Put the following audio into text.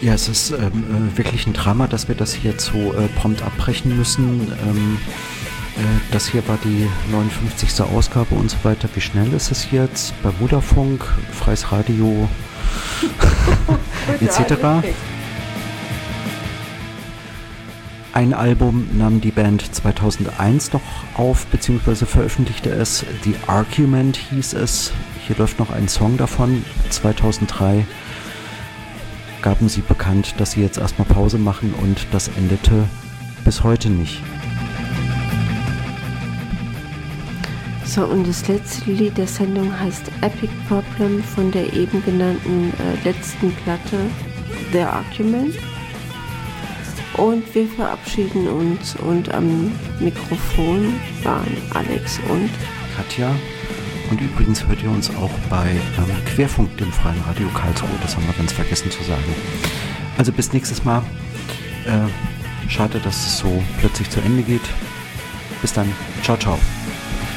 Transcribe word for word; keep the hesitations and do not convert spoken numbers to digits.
Ja, es ist ähm, äh, wirklich ein Drama, dass wir das hier jetzt so äh, prompt abbrechen müssen. Ähm, äh, das hier war die neunundfünfzigste Ausgabe und so weiter. Wie schnell ist es jetzt? Bei Vodafunk, Freies Radio et cetera. Ein Album nahm die Band zweitausendeins noch auf, beziehungsweise veröffentlichte es. The Argument hieß es. Hier läuft noch ein Song davon. zweitausenddrei gaben sie bekannt, dass sie jetzt erstmal Pause machen, und das endete bis heute nicht. So, und das letzte Lied der Sendung heißt Epic Problem von der eben genannten äh, letzten Platte The Argument. Und wir verabschieden uns, und am Mikrofon waren Alex und Katja. Und übrigens hört ihr uns auch bei ähm, Querfunk, dem Freien Radio Karlsruhe. Das haben wir ganz vergessen zu sagen. Also bis nächstes Mal. Äh, schade, dass es so plötzlich zu Ende geht. Bis dann. Ciao, ciao.